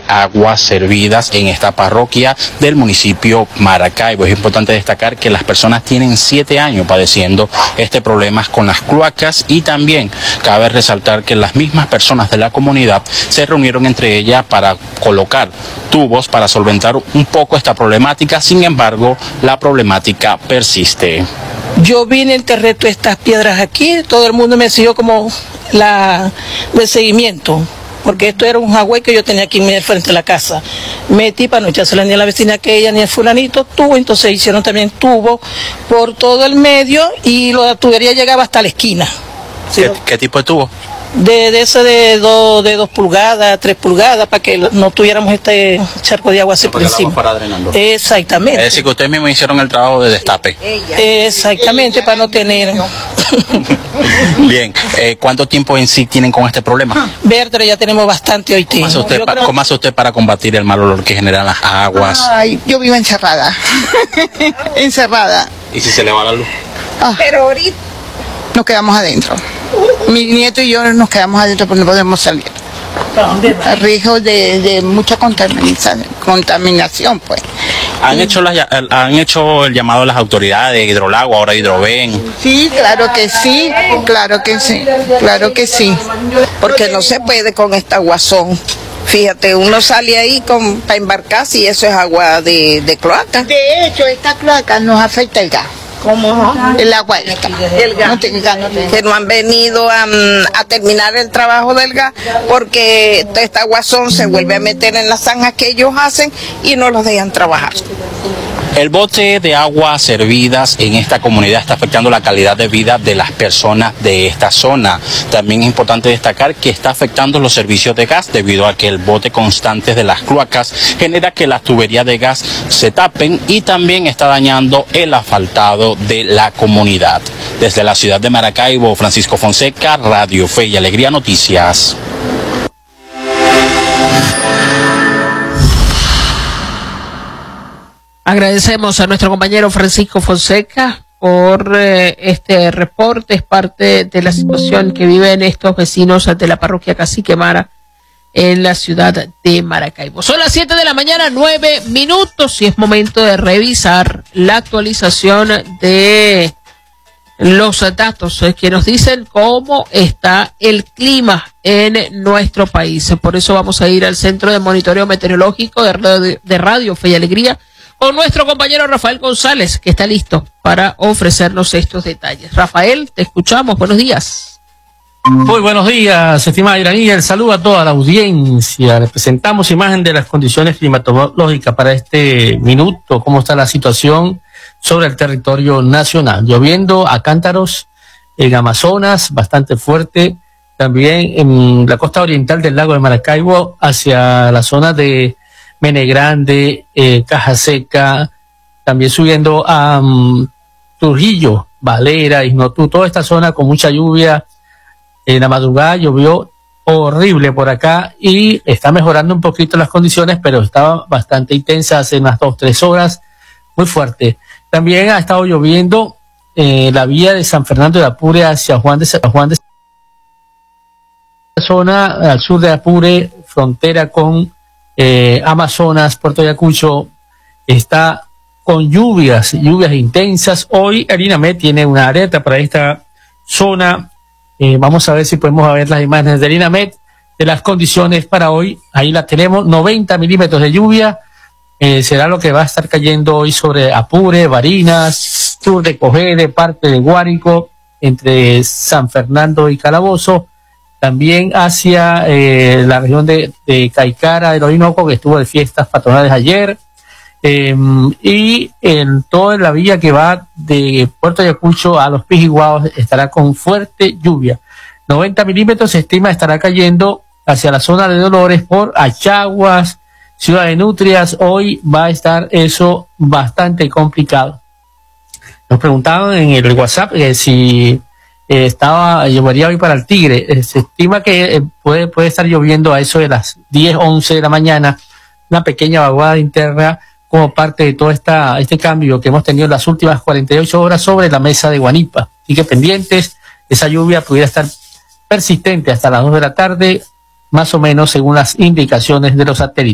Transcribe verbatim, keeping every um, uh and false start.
aguas servidas en esta parroquia del municipio Maracaibo. Es importante destacar que las personas tienen siete años padeciendo este problema con las cloacas, y también cabe resaltar que las mismas personas de la comunidad se reunieron entre ellas para colocar tubos para solventar un poco esta problemática. Sin embargo, la problemática persiste. Yo vine, enterré todas estas piedras aquí, todo el mundo me siguió como la de seguimiento, porque esto era un jagüey que yo tenía aquí frente a la casa. Metí para no echársela ni a la vecina que ella ni el fulanito tubo, entonces hicieron también tubo por todo el medio y la tubería llegaba hasta la esquina. ¿Qué, ¿qué tipo de tubo? De, de ese de dos de dos pulgadas, tres pulgadas, para que no tuviéramos este charco de agua así por encima. Para drenando. Exactamente. Es decir, que ustedes mismos hicieron el trabajo de destape. Exactamente, para no tener. Bien, eh, ¿cuánto tiempo en sí tienen con este problema? Verde, ya tenemos bastante hoy. ¿Cómo hace usted, pa, ¿cómo hace usted para combatir el mal olor que generan las aguas? Ay, yo vivo encerrada. Encerrada. ¿Y si se le va la luz? Ah, pero ahorita nos quedamos adentro. Mi nieto y yo nos quedamos adentro porque no podemos salir. A riesgo de, de mucha contaminación, contaminación, pues. ¿Han hecho, la, ¿Han hecho el llamado a las autoridades de Hidrolagua, ahora Hidroven? Sí, claro que sí, claro que sí, claro que sí. Porque no se puede con esta aguazón. Fíjate, uno sale ahí con, para embarcarse y eso es agua de, de cloaca. De hecho, esta cloaca nos afecta el gas. ¿Cómo? El agua, el gas. El gas. No te, gas no te... Que no han venido a, a terminar el trabajo del gas porque esta aguazón se vuelve a meter en las zanjas que ellos hacen y no los dejan trabajar. El bote de agua servidas en esta comunidad está afectando la calidad de vida de las personas de esta zona. También es importante destacar que está afectando los servicios de gas debido a que el bote constante de las cloacas genera que las tuberías de gas se tapen y también está dañando el asfaltado de la comunidad. Desde la ciudad de Maracaibo, Francisco Fonseca, Radio Fe y Alegría Noticias. Agradecemos a nuestro compañero Francisco Fonseca por eh, este reporte. Es parte de la situación que viven estos vecinos de la parroquia Cacique Mara en la ciudad de Maracaibo. Son las siete de la mañana, nueve minutos, y es momento de revisar la actualización de los datos que nos dicen cómo está el clima en nuestro país. Por eso vamos a ir al Centro de Monitoreo Meteorológico de Radio, de Radio Fe y Alegría con nuestro compañero Rafael González, que está listo para ofrecernos estos detalles. Rafael, te escuchamos. Buenos días. Muy buenos días, estimada Iranía. El saludo a toda la audiencia. Les presentamos imagen de las condiciones climatológicas para este minuto, cómo está la situación sobre el territorio nacional. Lloviendo a cántaros en Amazonas, bastante fuerte. También en la costa oriental del lago de Maracaibo, hacia la zona de Mene Grande, eh, Caja Seca, también subiendo a um, Trujillo, Valera, Ignotú, toda esta zona con mucha lluvia. En la madrugada llovió horrible por acá y está mejorando un poquito las condiciones, pero estaba bastante intensa hace unas dos, tres horas, muy fuerte. También ha estado lloviendo eh, la vía de San Fernando de Apure hacia Juan de San Juan de zona al sur de Apure, frontera con Eh, Amazonas, Puerto Ayacucho, está con lluvias, lluvias intensas. Hoy Elinamet tiene una alerta para esta zona. Eh, vamos a ver si podemos ver las imágenes de Elinamet de las condiciones para hoy. Ahí las tenemos, noventa milímetros de lluvia. Eh, será lo que va a estar cayendo hoy sobre Apure, Barinas, sur de Cogede, parte de Guárico, entre San Fernando y Calabozo. También hacia eh, la región de, de Caicara, el Orinoco, que estuvo de fiestas patronales ayer, eh, y en toda la vía que va de Puerto Ayacucho a los Pijiguaos estará con fuerte lluvia. noventa milímetros se estima estará cayendo hacia la zona de Dolores por Achaguas, Ciudad de Nutrias. Hoy va a estar eso bastante complicado. Nos preguntaban en el WhatsApp eh, si Eh, estaba, llovería hoy para el Tigre. Eh, se estima que eh, puede, puede estar lloviendo a eso de las diez, once de la mañana, una pequeña vaguada interna como parte de todo esta, este cambio que hemos tenido en las últimas cuarenta y ocho horas sobre la mesa de Guanipa. Así que pendientes, esa lluvia pudiera estar persistente hasta las dos de la tarde, más o menos según las indicaciones de los satélites.